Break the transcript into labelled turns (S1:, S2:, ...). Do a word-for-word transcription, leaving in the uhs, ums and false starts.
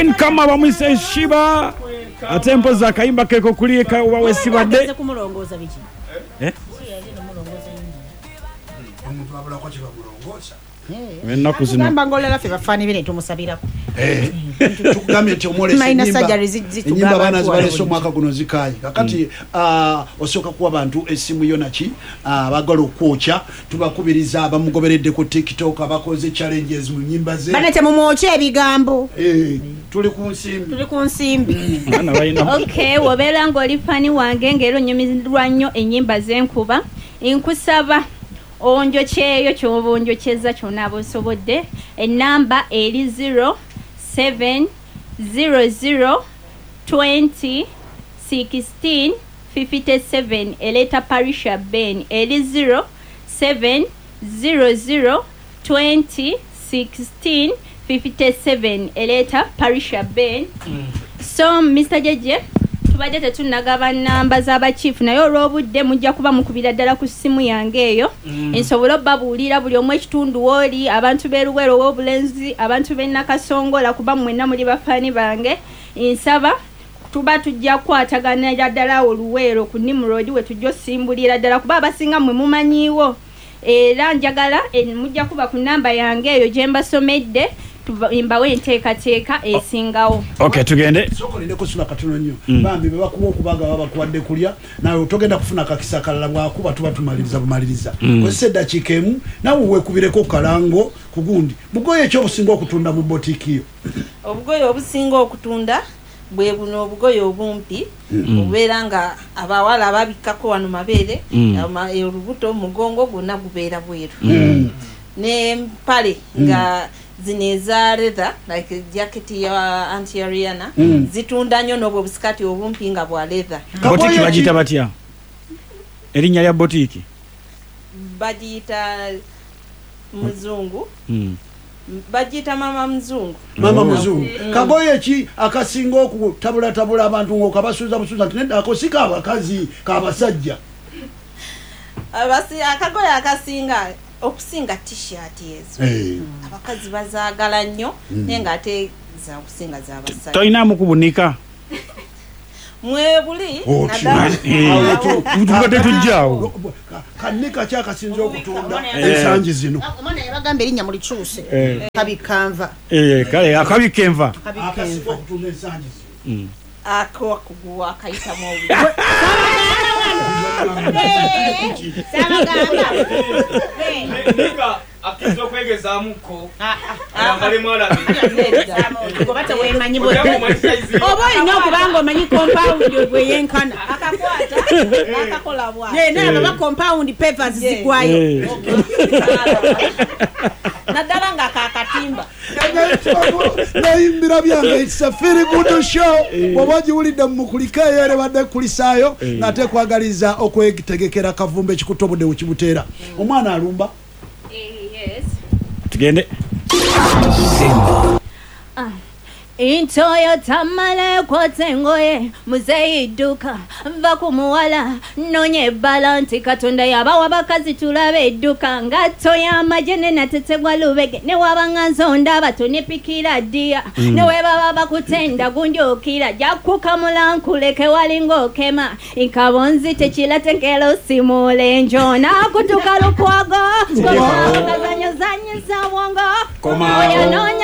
S1: Queen kama bamwise Shiba atempo za kaimba keko kulieka wawe sibade
S2: Aze kumulongoza biki
S1: eh
S3: omuntu abula kwa kiba mulongoza
S1: wenna kuzino
S2: namba ngolera fe bafani bine tumusabirako
S3: eh tukugamye nti omolese nyimba bana zibaleso mwaka guno zikayi kakati ah osoka kuwa abantu esimu yonaki abagalo okwocha tubakubiriza abamugoberedde ku TikTok abakoze challenges mu nyimba ze
S2: bana temumwoche ebigambo
S3: eh tuli ku nsimbi
S2: tuli ku nsimbi
S1: bana bayina
S4: okay wobera ngoli fani wange ngero nyumizirwa nnyo enyimba zenkuba inkusaba onjo cheyo kyobonjo cheza kyona bosobodde enamba eri zero seven zero zero twenty sixteen fifty-seven eleta parisha ben eri zero seven zero zero twenty sixteen fifty-seven eleta parisha ben mm. So Mister Jeje tubadde tetunagaba namba z'aba chief nayo olw'obudde mujja kuba mukubira ddala ku ssimu yange eyo mm. Ensobola obbabuulira buli omu ekitundu woli abantu b'eruwero w'obulenzi abantu b'e Nakasongola kuba mwenna muli bafaani bange nsaba tuba tujja kukwataganira ddala oluweero ku Nimrod we tujja osimbulira ddala kuba abasinga mmwe mumanyiiwo era njagala mujja kuba ku namba yange eyo gye mbasomedde imbawe enteekateeka esingawo.
S1: Okay tugende
S3: soko linde kusula katono nnyo bambi baba kuwa okubaga baba kuwadde kulya nawe togenda kufuna kakisa kalala bwakuba tuba tumaliriza bumaliriza kozesa eddakiika emu nawe weekubireko kalango kugundi bugoye ekyo obusinga okutunda mu botiki yo
S5: obugoye obusinga okutunda bwe buno obugoye obumpi obeera nga abawala ababikkako wano mabeere olubuto omugongo gwonna gubeera bweru n'empale nga zineza leather like jacket ya Auntie Ariana mm. Zitunda nnyo n'obwo busikati obumpi nga bwa leather.
S1: Botiki bagita batya erinnya lya botiki
S5: bagita muzungu
S1: mm.
S5: Bagita mama mzungu
S3: mama mzungu mm. Kagoye ki akasinga okutabula tabula abantu ng'okabasuuza busuuza nti akosika abakazi kabasajja
S5: abasi akagoye akasinga okusinga t-shirt yezo
S3: hey.
S5: Abakazi bazaagala nnyo mm. Nenga ate za okusinga za abasajja
S1: toyina mukubunika
S5: mwe buli
S1: nadala mutubate tujjawo
S3: kanika kyakasinza okutunda ensangi zino
S2: omwana yabagamba erinnya muli kyuse kabikanva
S1: eh kale akabikenva
S3: akasiko okutunda ensangi
S1: zino
S5: ako akugwa akayita mu
S6: Nika akizo kwegezamuko ayambale mwala
S2: ngobata wemanyi bo oba ino kubanga omanyi compound ogwe yenkana
S5: akakwata akakola bwa
S2: ye na ba compound papers zigwayo
S5: nadala nga kakatimba
S3: nayimbira byange it's a very good show wabaji ulida mukulika yere badde kulisayo nate kwagaliza okwegitegekera kavumbe kikutobode ukibutera omwana alumba
S4: yes
S1: tugende
S4: ah Intoyo tamale kote ngoye muzeyiduka mva kumuwala nonye balanti katonda yaba wabakazi tulabe eduka ngato ya majene na tetegwa lubege ne wabanganzo ndaba tonepikira dia mm. Ne weba baba kutenda gunjokira jakuka mulankuleke walingo kema inkabonzi techilate nkelo simule njona kutuka lukwago koma kazanyo zanyo za wongo
S1: koma